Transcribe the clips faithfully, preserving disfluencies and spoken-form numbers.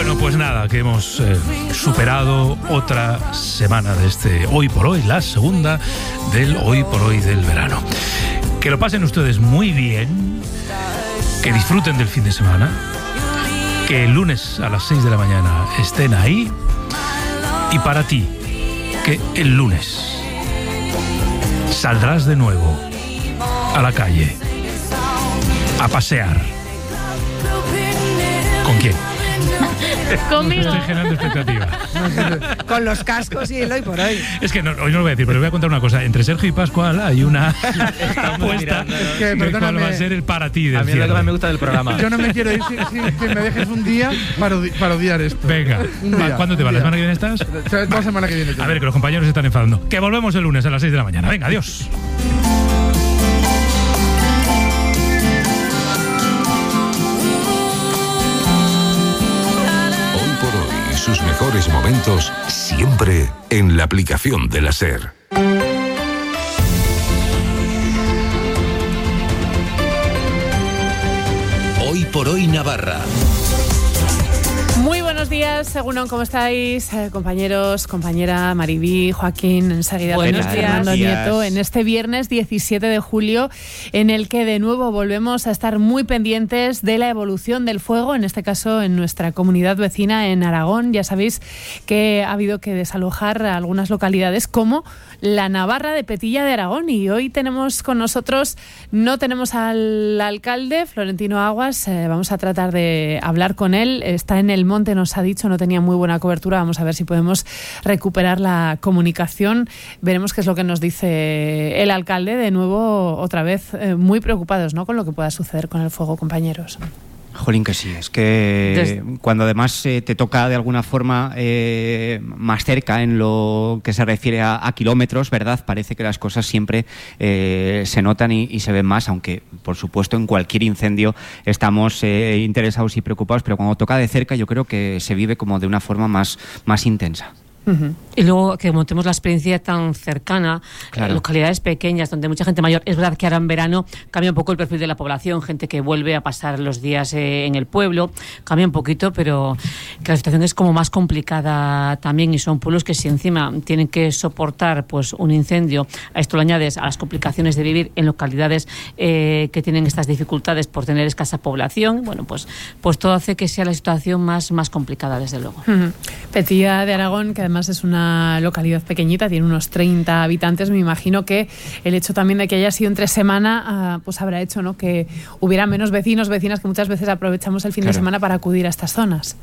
Bueno, pues nada, que hemos eh, superado otra semana de este Hoy por Hoy, la segunda del Hoy por Hoy del verano. Que lo pasen ustedes muy bien, que disfruten del fin de semana, que el lunes a las seis de la mañana estén ahí, y para ti, que el lunes saldrás de nuevo a la calle a pasear. ¿Con quién? Conmigo. Estoy generando expectativa. Con los cascos y el Hoy por Hoy. Es que no, hoy no lo voy a decir, pero voy a contar una cosa. Entre Sergio y Pascual hay una apuesta Es que, que, cuál va a ser el para ti del A mí es lo que cierre. más me gusta del programa. Yo no me quiero ir sin, sin que me dejes un día para, odi- para odiar esto. Venga, Un día, ¿cuándo te un vas? ¿La día. semana que viene estás? La semana que viene. A ver, que los compañeros se están enfadando. Que volvemos el lunes a las seis de la mañana. Venga, adiós. Sus mejores momentos siempre en la aplicación de la SER. Hoy por Hoy Navarra. Muy buenos días, Según, ¿cómo estáis? Eh, compañeros, compañera Maribí, Joaquín, enseguida Buenos días. Fernando Buenos días. Nieto, en este viernes diecisiete de julio, en el que de nuevo volvemos a estar muy pendientes de la evolución del fuego, en este caso en nuestra comunidad vecina en Aragón. Ya sabéis que ha habido que desalojar a algunas localidades como la Navarra de Petilla de Aragón, y hoy tenemos con nosotros, no tenemos al alcalde, Florentino Aguas, eh, vamos a tratar de hablar con él, está en el monte, nos ha dicho, no tenía muy buena cobertura, vamos a ver si podemos recuperar la comunicación, veremos qué es lo que nos dice el alcalde, de nuevo, otra vez, eh, muy preocupados, ¿no?, con lo que pueda suceder con el fuego, compañeros. Jolín, que sí, es que Des... cuando además eh, te toca de alguna forma eh, más cerca en lo que se refiere a, a kilómetros, ¿verdad? Parece que las cosas siempre eh, se notan y, y se ven más, aunque por supuesto en cualquier incendio estamos eh, interesados y preocupados, pero cuando toca de cerca yo creo que se vive como de una forma más, más intensa. Uh-huh. Y luego que montemos la experiencia tan cercana, Claro. en localidades pequeñas donde hay mucha gente mayor. Es verdad que ahora en verano cambia un poco el perfil de la población, gente que vuelve a pasar los días eh, en el pueblo, cambia un poquito, pero que la situación es como más complicada también, y son pueblos que si encima tienen que soportar pues un incendio, a esto lo añades a las complicaciones de vivir en localidades eh, que tienen estas dificultades por tener escasa población, bueno, pues, pues todo hace que sea la situación más, más complicada, desde luego. Uh-huh. Petilla de Aragón, que además es una localidad pequeñita, tiene unos treinta habitantes, me imagino que el hecho también de que haya sido entre semana, uh, pues habrá hecho, ¿no?, que hubiera menos vecinos, vecinas, que muchas veces aprovechamos el fin Claro. de semana para acudir a estas zonas.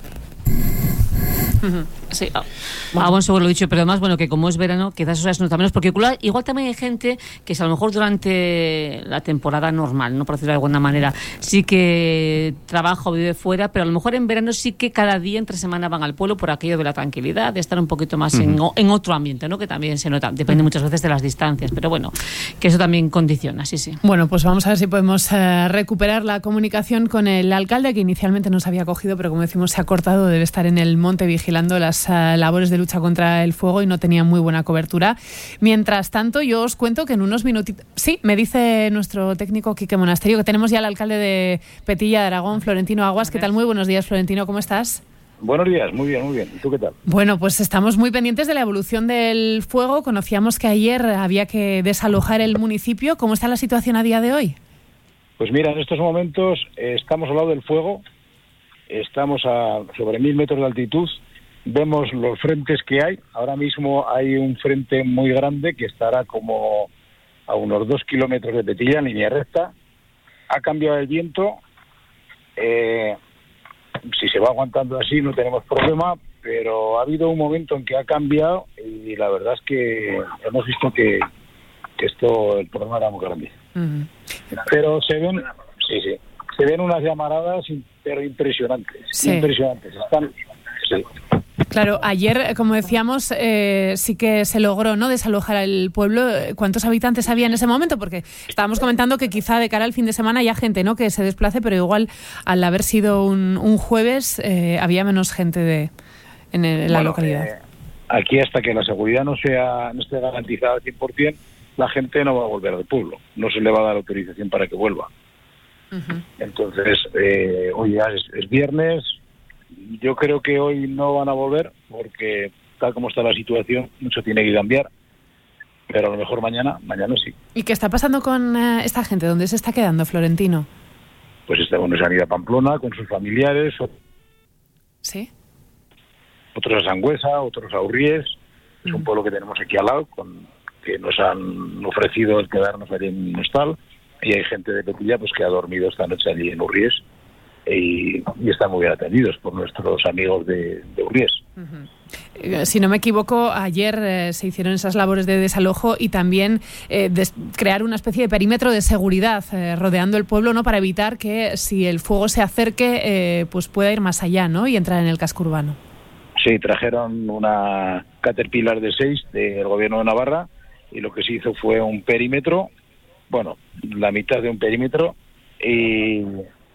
Uh-huh. Sí, ah, ah, bueno, seguro lo he dicho, pero además, bueno, que como es verano, quizás eso se nota menos, porque igual, igual también hay gente que si a lo mejor durante la temporada normal, no por decirlo de alguna manera, sí que trabaja o vive fuera, pero a lo mejor en verano sí que cada día entre semana van al pueblo por aquello de la tranquilidad, de estar un poquito más uh-huh. en, en otro ambiente, ¿no?, que también se nota, depende uh-huh. muchas veces de las distancias, pero bueno, que eso también condiciona, sí, sí. Bueno, pues vamos a ver si podemos eh, recuperar la comunicación con el alcalde, que inicialmente nos había cogido, pero como decimos se ha cortado, debe estar en el monte vigilando las uh, labores de lucha contra el fuego y no tenía muy buena cobertura. Mientras tanto, yo os cuento que en unos minutitos... Sí, me dice nuestro técnico Quique Monasterio que tenemos ya al alcalde de Petilla de Aragón, Florentino Aguas. ¿Qué tal? Muy buenos días, Florentino, ¿cómo estás? Buenos días, muy bien, muy bien. ¿Y tú qué tal? Bueno, pues estamos muy pendientes de la evolución del fuego. Conocíamos que ayer había que desalojar el municipio. ¿Cómo está la situación a día de hoy? Pues mira, en estos momentos eh, estamos al lado del fuego, estamos a sobre mil metros de altitud, vemos los frentes que hay. Ahora mismo hay un frente muy grande que estará como a unos dos kilómetros de Petilla, en línea recta. Ha cambiado el viento. Eh, si se va aguantando así no tenemos problema, pero ha habido un momento en que ha cambiado y la verdad es que hemos visto que, que esto, el problema era muy grande. Uh-huh. Pero se ven, sí, sí, se ven unas llamaradas pero impresionantes, sí. impresionantes. Están, sí. Claro, ayer, como decíamos, eh, sí que se logró, ¿no?, desalojar el pueblo. ¿Cuántos habitantes había en ese momento? Porque estábamos comentando que quizá de cara al fin de semana haya gente, ¿no?, que se desplace, pero igual al haber sido un, un jueves eh, había menos gente de en, el, en la bueno, localidad. Eh, aquí hasta que la seguridad no sea no esté garantizada al cien por ciento, la gente no va a volver al pueblo. No se le va a dar autorización para que vuelva. Uh-huh. Entonces, eh, hoy ya es, es viernes, yo creo que hoy no van a volver porque tal como está la situación, mucho tiene que cambiar. Pero a lo mejor mañana, mañana sí. ¿Y qué está pasando con eh, esta gente? ¿Dónde se está quedando, Florentino? Pues está unos han ido a Pamplona con sus familiares. ¿Sí? Otros a Sangüesa, otros a Urries. Mm. Es un pueblo que tenemos aquí al lado, con, que nos han ofrecido el quedarnos allí en Hostal. Y hay gente de Petilla pues que ha dormido esta noche allí en Urries. Y, y están muy bien atendidos por nuestros amigos de, de Urries. Uh-huh. Si no me equivoco, ayer eh, se hicieron esas labores de desalojo y también eh, des- crear una especie de perímetro de seguridad eh, rodeando el pueblo, ¿no? Para evitar que si el fuego se acerque, eh, pues pueda ir más allá, ¿no? Y entrar en el casco urbano. Sí, trajeron una Caterpillar de seis del gobierno de Navarra y lo que se hizo fue un perímetro, bueno, la mitad de un perímetro y...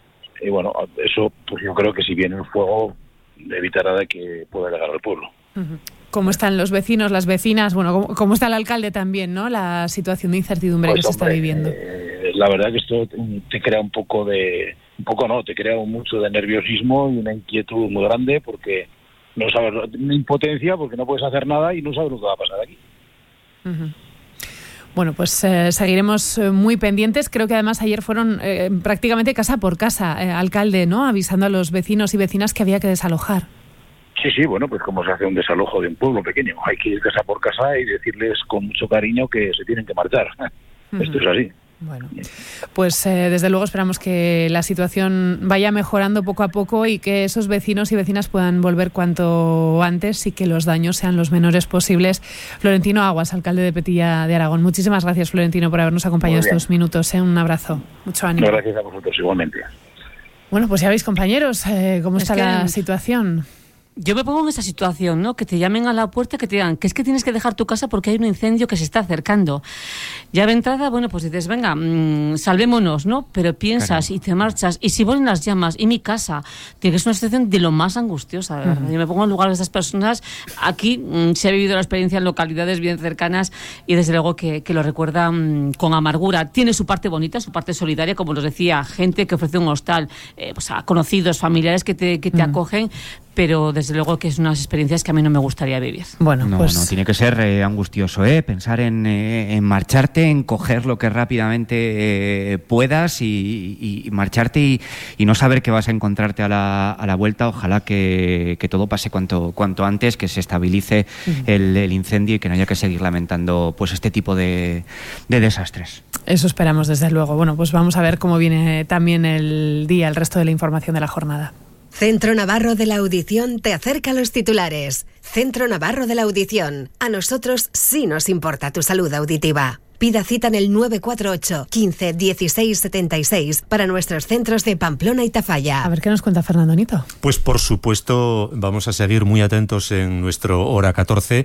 Y bueno, eso pues yo creo que si viene el fuego evitará de que pueda llegar al pueblo. Uh-huh. ¿Cómo están los vecinos, las vecinas? Bueno, ¿cómo, cómo está el alcalde también, no? La situación de incertidumbre pues, que se hombre, está viviendo. Eh, la verdad que esto te crea un poco de... Un poco no, te crea mucho de nerviosismo y una inquietud muy grande porque no sabes... Una impotencia porque no puedes hacer nada y no sabes lo que va a pasar aquí. Uh-huh. Bueno, pues eh, seguiremos eh, muy pendientes. Creo que además ayer fueron eh, prácticamente casa por casa, eh, alcalde, ¿no? Avisando a los vecinos y vecinas que había que desalojar. Sí, sí, bueno, pues como se hace un desalojo de un pueblo pequeño. Hay que ir casa por casa y decirles con mucho cariño que se tienen que marchar. Uh-huh. Esto es así. Bueno, pues eh, desde luego esperamos que la situación vaya mejorando poco a poco y que esos vecinos y vecinas puedan volver cuanto antes y que los daños sean los menores posibles. Florentino Aguas, alcalde de Petilla de Aragón. Muchísimas gracias, Florentino, por habernos acompañado estos minutos. ¿eh? Un abrazo. Mucho ánimo. Gracias a vosotros, igualmente. Bueno, pues ya veis, compañeros, eh, cómo Es está que la situación. Yo me pongo en esa situación, ¿no? Que te llamen a la puerta, que te digan que es que tienes que dejar tu casa porque hay un incendio que se está acercando. Ya de entrada, bueno, pues dices, venga, mmm, salvémonos, ¿no? Pero piensas claro. Y te marchas. Y si vuelven las llamas, y mi casa, tiene que ser una situación de lo más angustiosa, ¿verdad? Uh-huh. Yo me pongo en lugar de estas personas. Aquí mmm, se ha vivido la experiencia en localidades bien cercanas y desde luego que, que lo recuerdan mmm, con amargura. Tiene su parte bonita, su parte solidaria, como nos decía, gente que ofrece un hostal, eh, pues a conocidos, familiares que te, que te uh-huh. acogen, pero desde luego que es unas experiencias que a mí no me gustaría vivir. Bueno, no, pues... no, tiene que ser eh, angustioso, ¿eh? Pensar en, eh, en marcharte, en coger lo que rápidamente eh, puedas y, y, y marcharte y, y no saber que vas a encontrarte a la, a la vuelta. Ojalá que, que todo pase cuanto, cuanto antes, que se estabilice uh-huh. el, el incendio y que no haya que seguir lamentando pues este tipo de, de desastres. Eso esperamos, desde luego. Bueno, pues vamos a ver cómo viene también el día, el resto de la información de la jornada. Centro Navarro de la Audición te acerca a los titulares. Centro Navarro de la Audición. A nosotros sí nos importa tu salud auditiva. Pida cita en el nueve cuatro ocho, quince, dieciséis, setenta y seis para nuestros centros de Pamplona y Tafalla. A ver qué nos cuenta Fernando Nito. Pues por supuesto vamos a seguir muy atentos en nuestro Hora catorce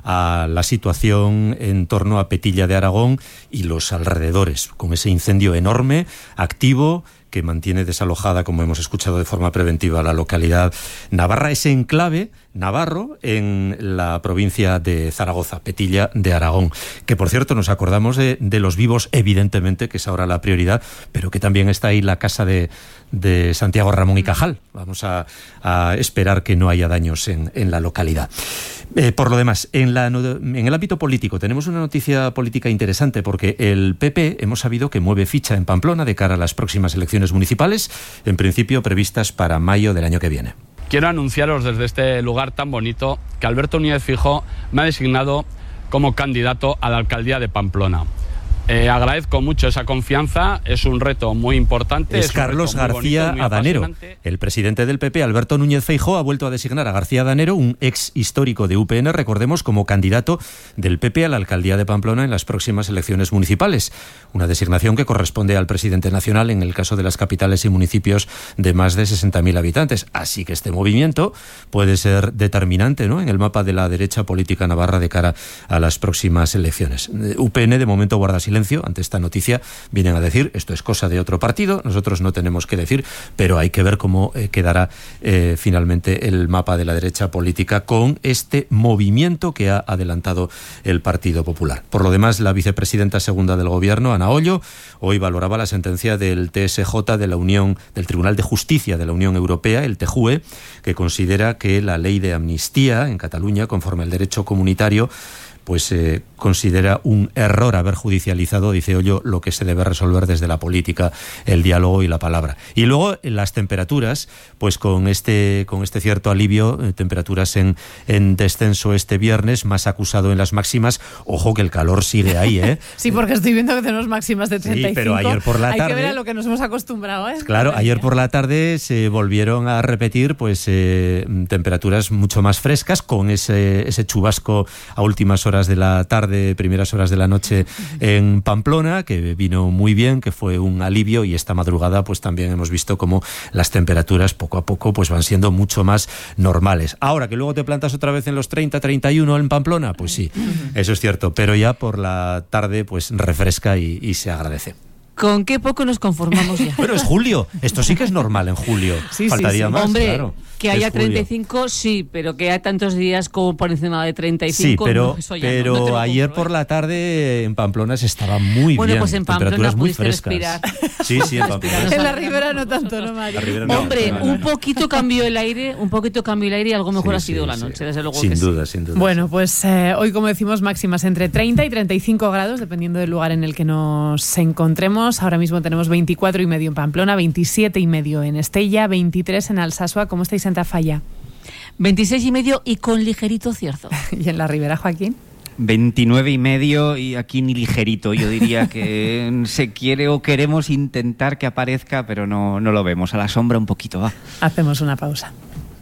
a la situación en torno a Petilla de Aragón y los alrededores, con ese incendio enorme, activo, que mantiene desalojada, como hemos escuchado, de forma preventiva la localidad navarra, ese enclave navarro en la provincia de Zaragoza, Petilla de Aragón, que por cierto nos acordamos de, de los vivos, evidentemente, que es ahora la prioridad, pero que también está ahí la casa de, de Santiago Ramón y Cajal. Vamos a, a esperar que no haya daños en, en la localidad. Eh, por lo demás, en, la, en el ámbito político tenemos una noticia política interesante porque el P P hemos sabido que mueve ficha en Pamplona de cara a las próximas elecciones municipales, en principio previstas para mayo del año que viene. Quiero anunciaros desde este lugar tan bonito que Alberto Núñez Feijóo me ha designado como candidato a la alcaldía de Pamplona. Eh, agradezco mucho esa confianza, es un reto muy importante. Es, es Carlos García bonito, Adanero. El presidente del P P, Alberto Núñez Feijóo, ha vuelto a designar a García Adanero, un ex histórico de U P N, recordemos, como candidato del P P a la alcaldía de Pamplona en las próximas elecciones municipales. Una designación que corresponde al presidente nacional en el caso de las capitales y municipios de más de sesenta mil habitantes. Así que este movimiento puede ser determinante, ¿no?, en el mapa de la derecha política navarra de cara a las próximas elecciones. U P N de momento guarda silencio silencio ante esta noticia. Vienen a decir, esto es cosa de otro partido, nosotros no tenemos que decir, pero hay que ver cómo eh, quedará eh, finalmente el mapa de la derecha política con este movimiento que ha adelantado el Partido Popular. Por lo demás, la vicepresidenta segunda del Gobierno, Ana Ollo, hoy valoraba la sentencia del T S J de la Unión, del Tribunal de Justicia de la Unión Europea, el T J U E, que considera que la ley de amnistía en Cataluña, conforme al derecho comunitario, pues eh, considera un error haber judicializado, dice Ollo, lo que se debe resolver desde la política, el diálogo y la palabra. Y luego las temperaturas, pues con este con este cierto alivio, eh, temperaturas en, en descenso este viernes, más acusado en las máximas. Ojo que el calor sigue ahí, ¿eh? Sí, porque estoy viendo que tenemos máximas de treinta y cinco. Sí, pero ayer por la tarde... Hay que ver a lo que nos hemos acostumbrado, ¿eh? Claro, ayer por la tarde se volvieron a repetir pues eh, temperaturas mucho más frescas, con ese, ese chubasco a últimas horas de la tarde, primeras horas de la noche en Pamplona, que vino muy bien, que fue un alivio, y esta madrugada pues también hemos visto cómo las temperaturas poco a poco pues van siendo mucho más normales. Ahora, que luego te plantas otra vez en los treinta, treinta y uno en Pamplona, pues sí, eso es cierto, pero ya por la tarde pues refresca y, y se agradece. ¿Con qué poco nos conformamos ya? Pero es julio, esto sí que es normal en julio. Sí, Faltaría sí, sí. más, Hombre, claro. Que haya treinta y cinco, sí, pero que haya tantos días como por encima de treinta y cinco, sí, pero, no, eso ya pero no, no ayer compro, por ¿eh? la tarde en Pamplona se estaba muy bueno, bien. Pues en Pamplona temperaturas muy pudiste frescas. respirar. Sí, sí, en Pamplona. En la Ribera no tanto, ¿no, Mario? No, Hombre, no, no, un poquito cambió el aire, un poquito cambió el aire y algo mejor sí, ha sido sí, la sí. noche, desde luego sin que duda, sí. sin duda. Bueno, pues eh, hoy, como decimos, máximas entre treinta y treinta y cinco grados, dependiendo del lugar en el que nos encontremos. Ahora mismo tenemos veinticuatro y medio en Pamplona, veintisiete y medio en Estella, veintitrés en Alsasua. ¿Cómo estáis en Tafalla? veintiséis y medio y con ligerito cierzo. ¿Y en la Ribera, Joaquín? veintinueve y medio y aquí ni ligerito. Yo diría que se quiere o queremos intentar que aparezca, pero no, no lo vemos. A la sombra un poquito, va. Hacemos una pausa.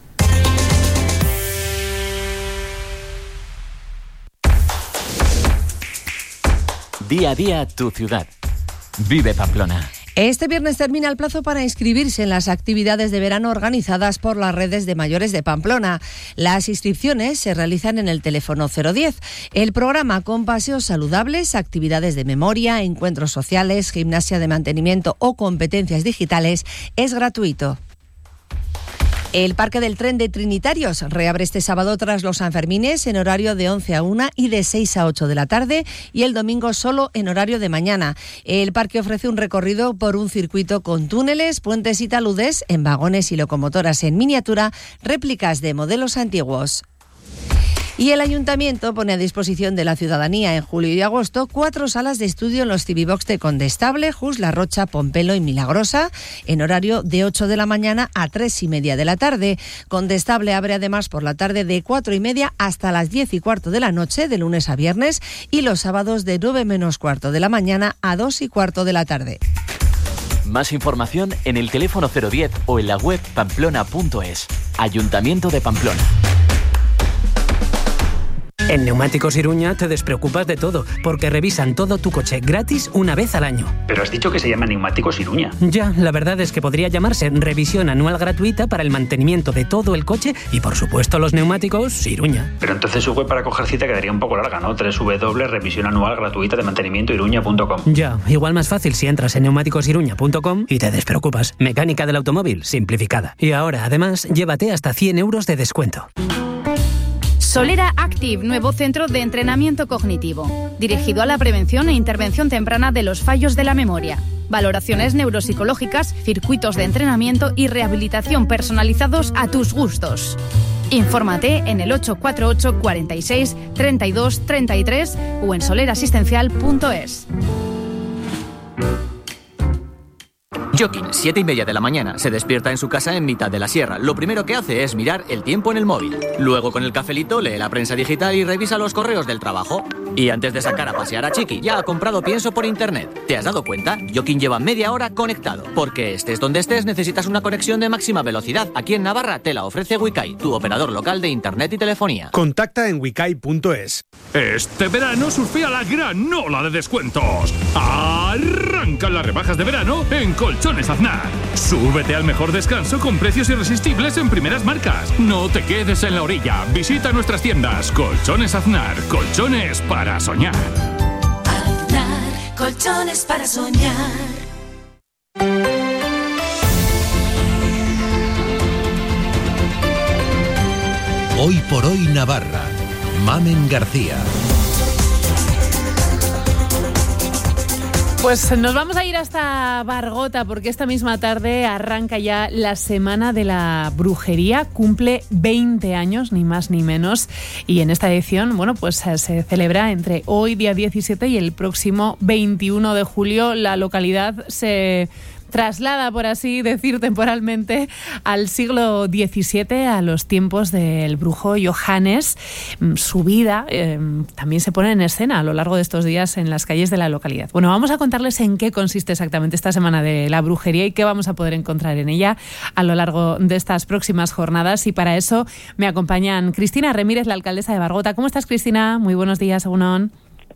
Día a día tu ciudad. Vive Pamplona. Este viernes termina el plazo para inscribirse en las actividades de verano organizadas por las redes de mayores de Pamplona. Las inscripciones se realizan en el teléfono cero diez. El programa, con paseos saludables, actividades de memoria, encuentros sociales, gimnasia de mantenimiento o competencias digitales, es gratuito. El Parque del Tren de Trinitarios reabre este sábado tras los Sanfermines en horario de once a una y de seis a ocho de la tarde, y el domingo solo en horario de mañana. El parque ofrece un recorrido por un circuito con túneles, puentes y taludes en vagones y locomotoras en miniatura, réplicas de modelos antiguos. Y el Ayuntamiento pone a disposición de la ciudadanía en julio y agosto cuatro salas de estudio en los Civivox de Condestable, Jus, La Rocha, Pompelo y Milagrosa, en horario de ocho de la mañana a tres y media de la tarde. Condestable abre además por la tarde de cuatro y media hasta las diez y cuarto de la noche, de lunes a viernes, y los sábados de nueve menos cuarto de la mañana a dos y cuarto de la tarde. Más información en el teléfono cero diez o en la web pamplona punto es. Ayuntamiento de Pamplona. En Neumáticos Iruña te despreocupas de todo, porque revisan todo tu coche gratis una vez al año. Pero has dicho que se llama Neumáticos Iruña. Ya, la verdad es que podría llamarse revisión anual gratuita para el mantenimiento de todo el coche y, por supuesto, los neumáticos Iruña. Pero entonces su web para coger cita quedaría un poco larga, ¿no? doble u doble u doble u punto revisión anual gratuita de mantenimiento iruña punto com. Ya, igual más fácil si entras en neumáticos iruña punto com y te despreocupas. Mecánica del automóvil simplificada. Y ahora, además, llévate hasta cien euros de descuento. Solera Active, nuevo centro de entrenamiento cognitivo, dirigido a la prevención e intervención temprana de los fallos de la memoria. Valoraciones neuropsicológicas, circuitos de entrenamiento y rehabilitación personalizados a tus gustos. Infórmate en el ocho cuatro ocho, cuarenta y seis, treinta y dos, treinta y tres o en solerasistencial punto es. Joaquín, siete y media de la mañana, se despierta en su casa en mitad de la sierra. Lo primero que hace es mirar el tiempo en el móvil. Luego, con el cafelito, lee la prensa digital y revisa los correos del trabajo. Y antes de sacar a pasear a Chiqui, ya ha comprado pienso por internet. ¿Te has dado cuenta? Joaquín lleva media hora conectado. Porque estés donde estés, necesitas una conexión de máxima velocidad. Aquí en Navarra te la ofrece Wikai, tu operador local de internet y telefonía. Contacta en wikai punto es. Este verano surfea la gran ola de descuentos. Arrancan las rebajas de verano en Colchones Aznar. Súbete al mejor descanso con precios irresistibles en primeras marcas. No te quedes en la orilla. Visita nuestras tiendas. Colchones Aznar. Colchones para soñar. Aznar, colchones para soñar. Hoy por hoy Navarra. Mamen García. Pues nos vamos a ir hasta Bargota porque esta misma tarde arranca ya la Semana de la Brujería, cumple veinte años, ni más ni menos, y en esta edición, bueno, pues se celebra entre hoy, día diecisiete, y el próximo veintiuno de julio. La localidad se traslada, por así decir, temporalmente al siglo diecisiete, a los tiempos del brujo Johannes. Su vida eh, también se pone en escena a lo largo de estos días en las calles de la localidad. Bueno, vamos a contarles en qué consiste exactamente esta Semana de la Brujería y qué vamos a poder encontrar en ella a lo largo de estas próximas jornadas, y para eso me acompañan Cristina Remírez, la alcaldesa de Bargota. ¿Cómo estás, Cristina? Muy buenos días, Egunon.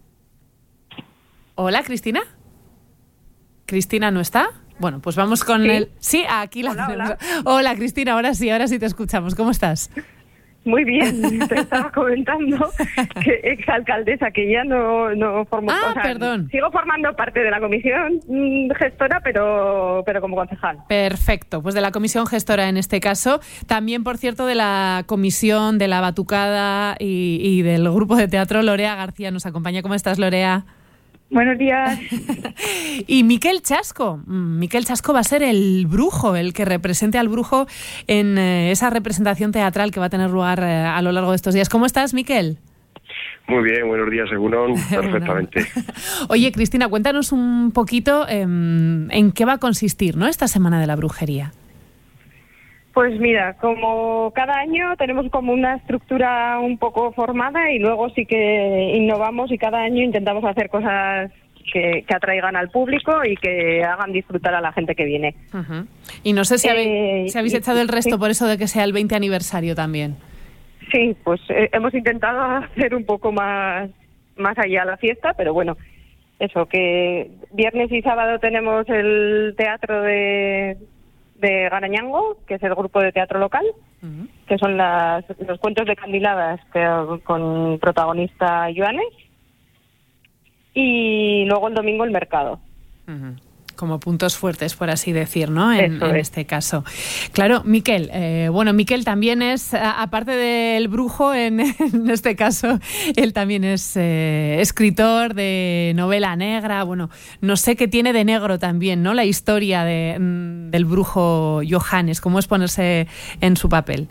Hola, Cristina. ¿Cristina no está? Bueno, pues vamos con ¿Sí? el... Sí, aquí la hola, hola. Hola, Cristina, ahora sí, ahora sí te escuchamos. ¿Cómo estás? Muy bien, te estaba comentando que exalcaldesa, que ya no, no formo... Ah, o sea, perdón. Sigo formando parte de la comisión gestora, pero, pero como concejal. Perfecto, pues de la comisión gestora en este caso. También, por cierto, de la comisión de la batucada y, y del grupo de teatro, Lorea García nos acompaña. ¿Cómo estás, Lorea? Buenos días. Y Miquel Chasco. Miquel Chasco va a ser el brujo, el que represente al brujo en eh, esa representación teatral que va a tener lugar eh, a lo largo de estos días. ¿Cómo estás, Miquel? Muy bien, buenos días, Egunon. Perfectamente. Oye, Cristina, cuéntanos un poquito eh, en qué va a consistir, ¿no?, esta Semana de la Brujería. Pues mira, como cada año tenemos como una estructura un poco formada y luego sí que innovamos y cada año intentamos hacer cosas que, que atraigan al público y que hagan disfrutar a la gente que viene. Uh-huh. Y no sé si habéis, eh, si habéis echado el resto sí. por eso de que sea el veinte aniversario también. Sí, pues eh, hemos intentado hacer un poco más, más allá la fiesta, pero bueno, eso, que viernes y sábado tenemos el teatro de... de Garañango, que es el grupo de teatro local, uh-huh. que son las, los cuentos de Candiladas que, con protagonista Johannes, y luego el domingo el mercado. Uh-huh. Como puntos fuertes, por así decir, ¿no?, en, en este caso. Claro, Miquel, eh, bueno, Miquel también es, a, aparte del brujo, en, en este caso, él también es eh, escritor de novela negra. Bueno, no sé qué tiene de negro también, ¿no?, la historia de, del brujo Johannes. ¿Cómo es ponerse en su papel?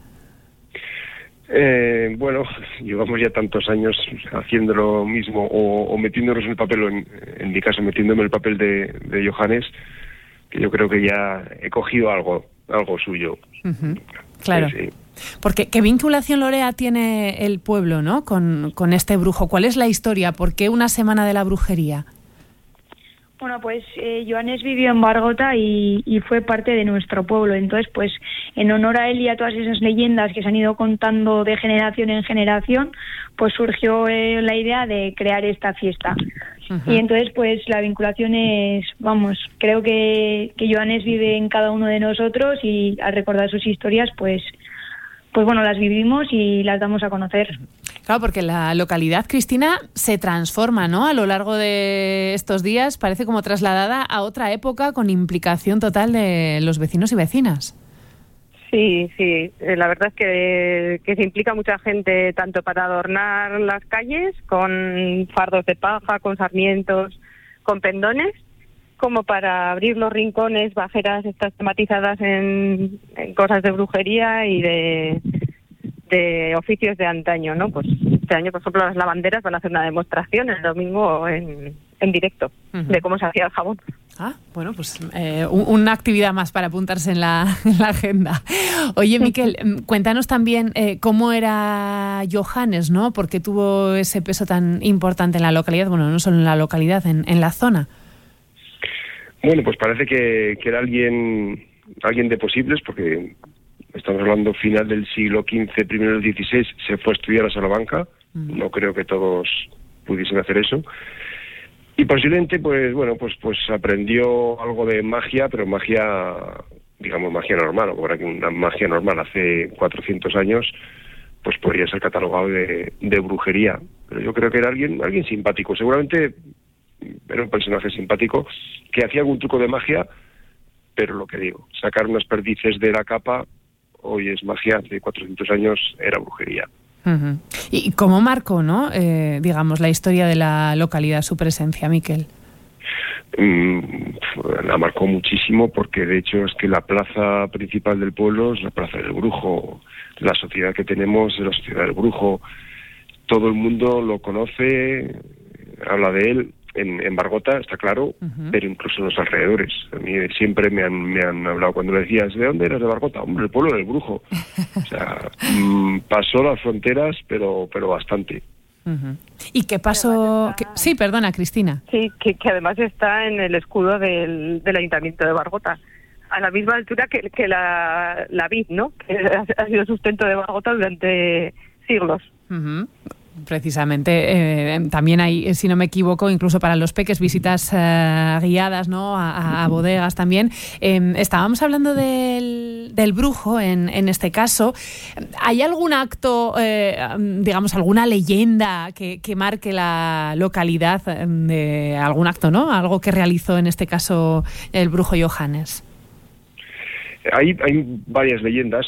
Eh, bueno, llevamos ya tantos años haciendo lo mismo o, o metiéndonos en el papel, o en, en mi caso metiéndome en el papel de, de Johannes, que yo creo que ya he cogido algo, algo suyo. Uh-huh. Claro. Sí, sí. Porque ¿qué vinculación, Lorea, tiene el pueblo, ¿no?, con, con este brujo? ¿Cuál es la historia? ¿Por qué una Semana de la Brujería? Bueno, pues eh, Johannes vivió en Bargota y, y fue parte de nuestro pueblo. Entonces, pues en honor a él y a todas esas leyendas que se han ido contando de generación en generación, pues surgió eh, la idea de crear esta fiesta. Uh-huh. Y entonces, pues la vinculación es, vamos, creo que, que Johannes vive en cada uno de nosotros y al recordar sus historias, pues, pues bueno, las vivimos y las damos a conocer. Claro, porque la localidad, Cristina, se transforma, ¿no?, a lo largo de estos días, parece como trasladada a otra época con implicación total de los vecinos y vecinas. Sí, sí, la verdad es que, que se implica mucha gente tanto para adornar las calles con fardos de paja, con sarmientos, con pendones, como para abrir los rincones, bajeras estas tematizadas en, en cosas de brujería y de... de oficios de antaño, ¿no? Pues este año, por ejemplo, las lavanderas van a hacer una demostración el domingo en, en directo uh-huh. de cómo se hacía el jabón. Ah, bueno, pues eh, una actividad más para apuntarse en la, en la agenda. Oye, Miquel, cuéntanos también eh, cómo era Johannes, ¿no? ¿Por qué tuvo ese peso tan importante en la localidad? Bueno, no solo en la localidad, en, en la zona. Bueno, pues parece que, que era alguien, alguien de posibles, porque... estamos hablando final del siglo quince, primero del dieciséis, se fue a estudiar a Salamanca. Mm. No creo que todos pudiesen hacer eso. Y posiblemente, pues bueno, pues pues aprendió algo de magia, pero magia, digamos, magia normal. Ahora que una magia normal hace cuatrocientos años, pues podría ser catalogado de, de brujería. Pero yo creo que era alguien, alguien simpático. Seguramente era un personaje simpático, que hacía algún truco de magia, pero lo que digo, sacar unas perdices de la capa hoy es magia, hace cuatrocientos años era brujería. Uh-huh. ¿Y cómo marcó, no? Eh, digamos, la historia de la localidad, su presencia, Miquel? Mm, la marcó muchísimo porque de hecho es que la plaza principal del pueblo es la plaza del brujo, la sociedad que tenemos es la sociedad del brujo, todo el mundo lo conoce, habla de él. En, en Bargota, está claro, uh-huh. pero incluso en los alrededores. A mí siempre me han, me han hablado, cuando le decías, ¿de dónde eres de Bargota? Hombre, el pueblo del brujo. O sea, mmm, pasó las fronteras, pero pero bastante. Uh-huh. ¿Y qué pasó? Está... ¿Qué... Sí, perdona, Cristina. Sí, que, que además está en el escudo del, del Ayuntamiento de Bargota, a la misma altura que, que la, la vid, ¿no? Que ha, ha sido sustento de Bargota durante siglos. Uh-huh. Precisamente, eh, también hay, si no me equivoco, incluso para los peques, visitas eh, guiadas, ¿no? A, a bodegas también. Eh, estábamos hablando del, del brujo en, en este caso. ¿Hay algún acto, eh, digamos, alguna leyenda que, que marque la localidad de algún acto, ¿no? Algo que realizó en este caso el brujo Johannes. Hay, hay varias leyendas.